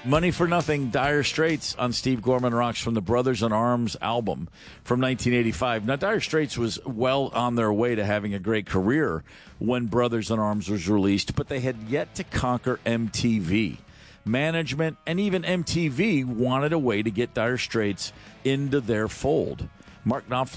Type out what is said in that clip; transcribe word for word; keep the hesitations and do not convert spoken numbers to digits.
Money for Nothing, Dire Straits on Steve Gorman Rocks from the Brothers in Arms album from nineteen eighty-five. Now, Dire Straits was well on their way to having a great career when Brothers in Arms was released, but they had yet to conquer M T V. Management and even M T V wanted a way to get Dire Straits into their fold. Mark Knopfler